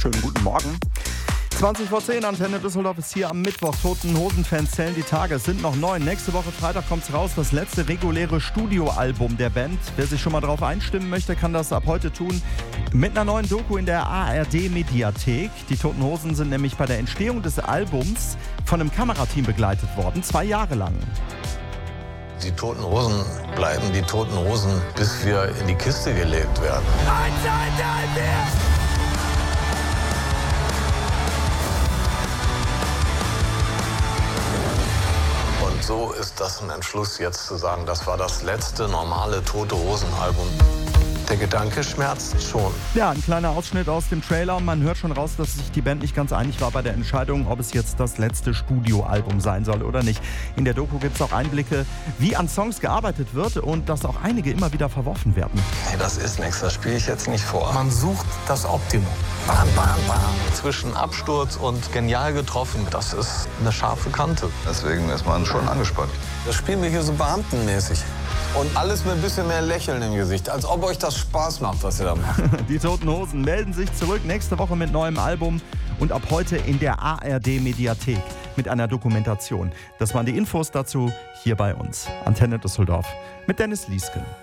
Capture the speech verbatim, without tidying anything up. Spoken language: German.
Schönen guten Morgen. zwanzig vor zehn, Antenne Düsseldorf ist hier am Mittwoch. Toten Hosen-Fans zählen die Tage. Es sind noch neun. Nächste Woche Freitag kommt's raus, das letzte reguläre Studioalbum der Band. Wer sich schon mal drauf einstimmen möchte, kann das ab heute tun. Mit einer neuen Doku in der A R D-Mediathek. Die Toten Hosen sind nämlich bei der Entstehung des Albums von einem Kamerateam begleitet worden. Zwei Jahre lang. Die Toten Hosen bleiben die Toten Hosen, bis wir in die Kiste gelegt werden. Eins, zwei, drei, vier! Und so ist das ein Entschluss, jetzt zu sagen, das war das letzte normale Tote Hosen-Album. Der Gedanke schmerzt schon. Ja, ein kleiner Ausschnitt aus dem Trailer. Man hört schon raus, dass sich die Band nicht ganz einig war bei der Entscheidung, ob es jetzt das letzte Studioalbum sein soll oder nicht. In der Doku gibt es auch Einblicke, wie an Songs gearbeitet wird und dass auch einige immer wieder verworfen werden. Nee, das ist nichts, das spiele ich jetzt nicht vor. Man sucht das Optimum. Bam, bam, bam. Zwischen Absturz und genial getroffen, das ist eine scharfe Kante. Deswegen ist man schon angespannt. Das spielen wir hier so beamtenmäßig. Und alles mit ein bisschen mehr Lächeln im Gesicht, als ob euch das Spaß macht, was ihr da macht. Die Toten Hosen melden sich zurück nächste Woche mit neuem Album und ab heute in der A R D-Mediathek mit einer Dokumentation. Das waren die Infos dazu hier bei uns. Antenne Düsseldorf mit Dennis Lieske.